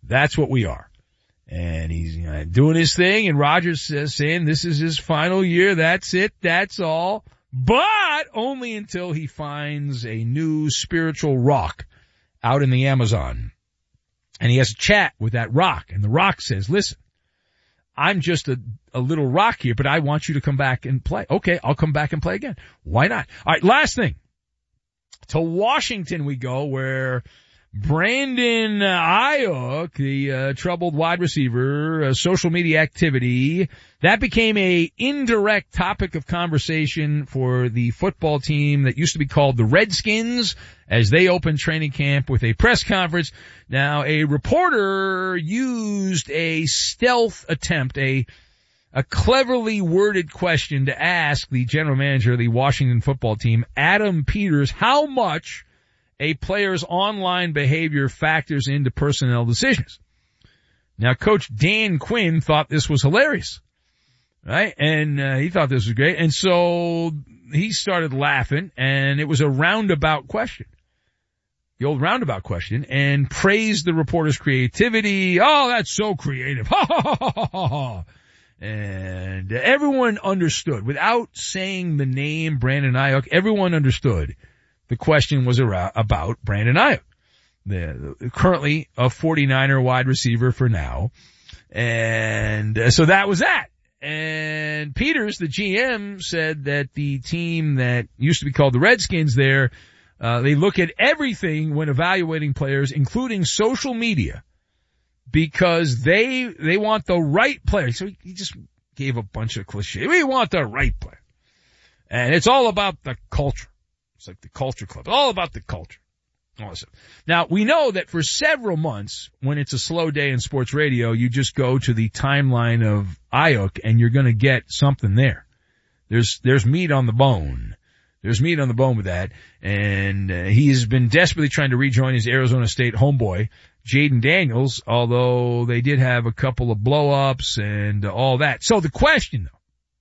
That's what we are. And he's doing his thing, and Rodgers saying this is his final year. That's it. That's all. But only until he finds a new spiritual rock out in the Amazon. And he has a chat with that rock. And the rock says, listen, I'm just a little rock here, but I want you to come back and play. Okay, I'll come back and play again. Why not? All right, last thing. To Washington we go, where Brandon Ayuk, the troubled wide receiver, social media activity, that became a indirect topic of conversation for the football team that used to be called the Redskins as they opened training camp with a press conference. Now, a reporter used a stealth attempt, a cleverly worded question to ask the general manager of the Washington football team, Adam Peters, how much a player's online behavior factors into personnel decisions. Now, Coach Dan Quinn thought this was hilarious, right? And he thought this was great. And so he started laughing, and it was a roundabout question. The old roundabout question, and praised the reporter's creativity. Oh, that's so creative. Ha ha ha ha ha ha. And everyone understood. Without saying the name Brandon Ayuk, everyone understood. The question was about Brandon Ayuk, currently a 49er wide receiver for now. And so that was that. And Peters, the GM, said that the team that used to be called the Redskins there, they look at everything when evaluating players, including social media, because they want the right player. So he just gave a bunch of cliches. We want the right player. And it's all about the culture. It's like the culture club. All about the culture. Awesome. Now, we know that for several months, when it's a slow day in sports radio, you just go to the timeline of Ayuk and you're going to get something there. There's meat on the bone. There's meat on the bone with that. And he's been desperately trying to rejoin his Arizona State homeboy, Jaden Daniels, although they did have a couple of blow-ups and all that. So the question, though,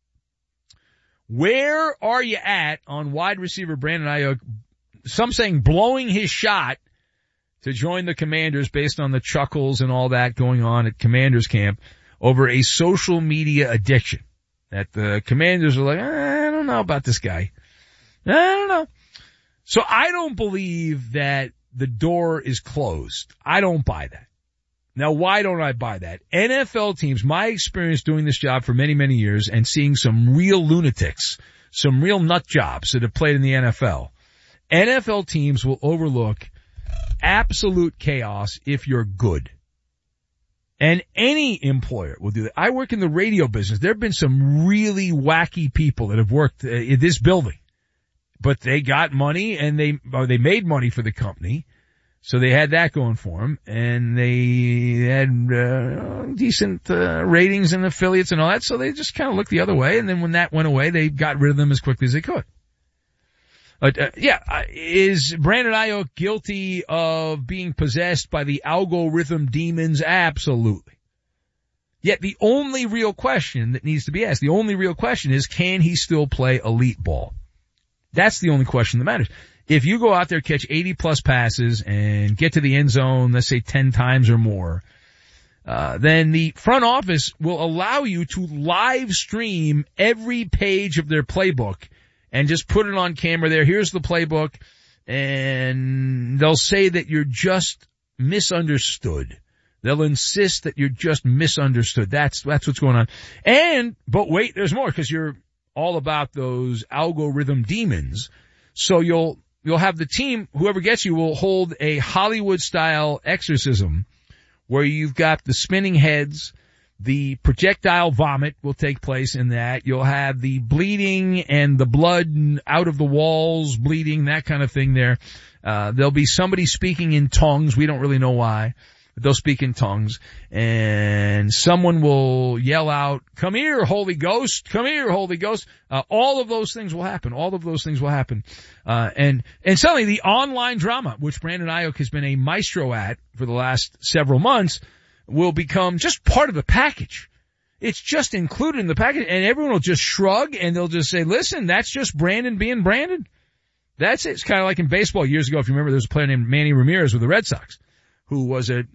where are you at on wide receiver Brandon Ayuk? Some saying blowing his shot to join the Commanders based on the chuckles and all that going on at Commanders camp over a social media addiction. That the Commanders are like, I don't know about this guy. I don't know. So I don't believe that the door is closed. I don't buy that. Now, why don't I buy that? NFL teams, my experience doing this job for many, many years and seeing some real lunatics, some real nut jobs that have played in the NFL, NFL teams will overlook absolute chaos if you're good. And any employer will do that. I work in the radio business. There have been some really wacky people that have worked in this building, but they got money and they made money for the company. So they had that going for them, and they had decent ratings and affiliates and all that, so they just kind of looked the other way, and then when that went away, they got rid of them as quickly as they could. Is Brandon Ayuk guilty of being possessed by the algorithm demons? Absolutely. Yet the only real question that needs to be asked, the only real question is, can he still play elite ball? That's the only question that matters. If you go out there, catch 80-plus passes and get to the end zone, let's say 10 times or more, then the front office will allow you to live stream every page of their playbook and just put it on camera there. Here's the playbook, and they'll say that you're just misunderstood. They'll insist that you're just misunderstood. That's what's going on. But wait, there's more, because you're all about those algorithm demons. So you'll have the team, whoever gets you will hold a Hollywood-style exorcism where you've got the spinning heads, the projectile vomit will take place in that. You'll have the bleeding and the blood out of the walls bleeding, that kind of thing there. There'll be somebody speaking in tongues. We don't really know why. But they'll speak in tongues, and someone will yell out, "Come here, Holy Ghost! Come here, Holy Ghost!" All of those things will happen. All of those things will happen. And suddenly the online drama, which Brandon Ayuk has been a maestro at for the last several months, will become just part of the package. It's just included in the package, and everyone will just shrug, and they'll just say, listen, that's just Brandon being Brandon. That's it. It's kind of like in baseball years ago, if you remember, there was a player named Manny Ramirez with the Red Sox, who was a